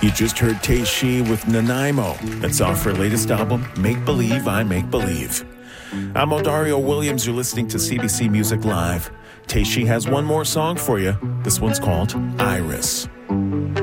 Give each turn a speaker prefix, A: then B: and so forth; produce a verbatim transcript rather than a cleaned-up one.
A: You just heard Teishi with Nanaimo. That's off her latest album, Make Believe, I Make Believe. I'm Odario Williams. You're listening to C B C Music Live. Teishi has one more song for you. This one's called Iris.